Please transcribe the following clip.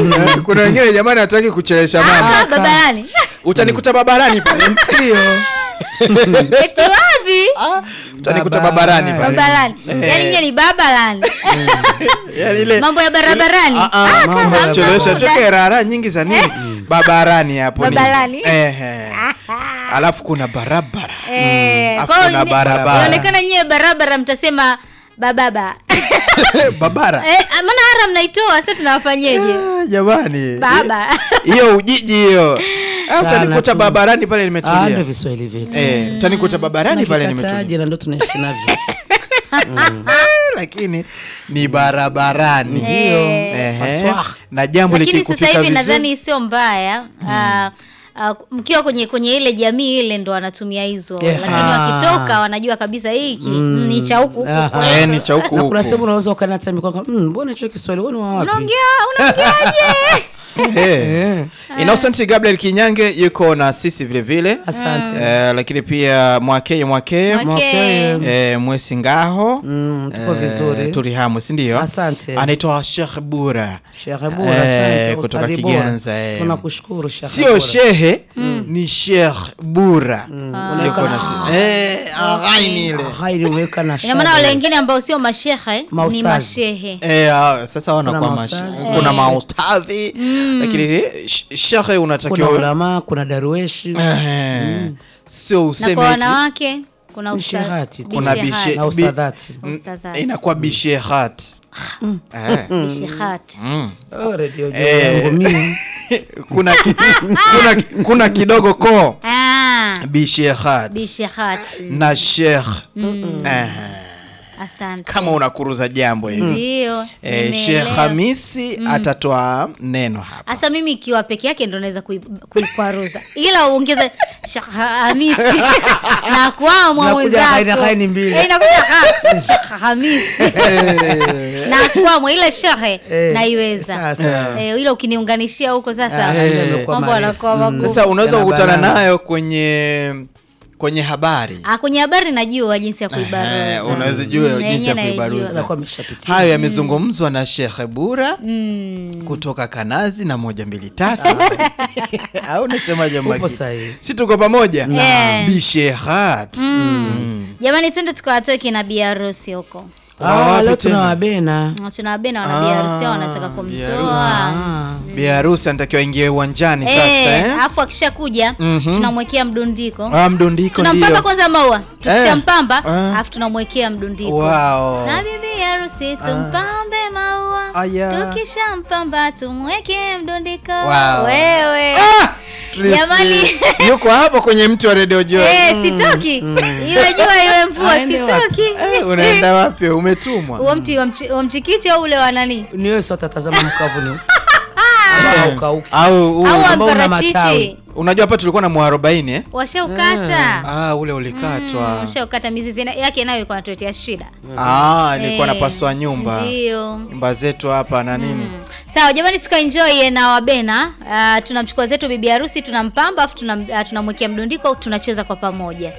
Kuna wengine jamani hataki kuchelewesha mambo. Babarani. Utanikuta babarani pale mpio. Eti wapi? Utanikuta babarani pale. Babarani. Yaani nyie ni babarani. Yaani ile mambo ya barabarani. Mambo ya kuchelewesha tuke rara nyingi za nini? Babarani hapo ni. Babarani. Alafu kuna barabara. Kuna barabara. Inaonekana nyie barabara mtasema bababa. Babara. Maana hara mnaitoa sasa tunawafanyeje? Jamani. Baba. Hiyo ujiji hiyo. Utanikuta babarani pale nimetulia. Ndio Kiswahili vyetu. Utanikuta babarani pale nimetulia. Ndio ndio tunaishi navyo. Lakini ni barabarani. Ndio. Na jambo likikufika vizuri. Sasa hivi nadhani sio mbaya. Mkiwa kwenye ile jamii ile ndo wanatumia hizo, lakini wakitoka wanajua kabisa hiki ni cha huku. Ni cha huku. Kuna sababu unaweza ukanata mikono mbona hicho Kiswahili wewe wapi? Unaongeaje? Innocent Gabriel Kinyange yuko na sisi vile vile. Asante. Lakini pia Mwakeye Mwesi Ngaho. Tuko vizuri. Turihamu, si ndio? Asante. Anaitwa Sheikh Bura. Sheikh Bura, asante. Kutoka Kiganza. Tunakushukuru Sheikh. Sio shehe, ni Sheikh Bura. Yuko na sisi. Ghaini ile. Ghaini weka na ina maana wale wengine ambao sio mashehe ni mashehe. Sasa wanakuwa mashehe. Kuna maustadhi. Lakini shehe unatakiwa kuna ulama, kuna darweshi. Sio useme na kwa wanawake kuna ustadhati, kuna na ustadhati. Inakuwa bishehat. Bishehat. Radio yangu mimi. Kuna kidogo ko. Bishehat. Na sheikh. Asante. Kama unakuruza jambo hili. Ndio. Sheikh Hamisi atatoa neno hapa. Asa mimi ikiwa peke yake ndo naweza kuikwaruza. Ila uongeze Sheikh Hamisi na kwa mwenzako. Inakuja mbili. Sheikh Hamisi. Na kwa ile shehe naiweza. Ile ukiniunganishia huko sasa mambo yanakuwa magumu. Sasa unaweza kukutana nayo kwenye habari. Kwenye habari najua jinsi ya kuibaruza. Unaweza jua jinsi ya kuibaruza. Hayo yamezungumzwa na Sheikh Bura kutoka Kanazi na 123. Au unasemaje Magi? Si tuko pamoja? Bishehat. Jamani twende tukawatoke na biharusi huko. Leo tunawabena wana biharusi wanataka kumtoa. Biharusi anatakiwa ingie uwanjani sasa alafu akishakuja tunamwekea mdundiko. Mdundiko ndio. Tunampamba kwanza maua. Tukishampamba alafu tunamwekea mdundiko. Na bibi harusi tumpambe maua. Tukishampamba tumwekee mdundiko. Wewe. Jamani yuko hapo kwenye mti wa Radio Joy. Sitoki. Iwe jua iwe mvua sitoki. Unaenda wapi? Umetumwa. Huo mti wa mchikichi au ule wa nani? Ni wewe sasa tatazama mkavu ni. Au parachichi. Unajua hapa tulikuwa na 40 washaukata. Ule ulikatwa. Washaukata mizizi yake nayo iko natuletea shida. Ilikuwa napaswa nyumba. Ndio. Nyumba zetu hapa na nini. Sawa jamani tukaenjoy na wabena. Tunamchukua zetu bibi harusi tunampamba afu tunamwekea mdundiko tunacheza kwa pamoja.